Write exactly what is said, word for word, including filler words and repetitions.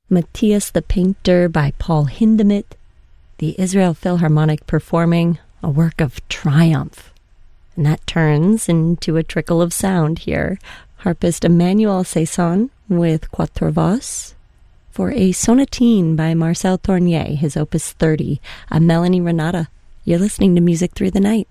Matthias the Painter by Paul Hindemith, the Israel Philharmonic performing a work of triumph. And that turns into a trickle of sound here. Harpist Emmanuel Saison with Quatre Voix for a sonatine by Marcel Tournier, his opus thirty. I'm Melanie Renata. You're listening to Music Through the Night.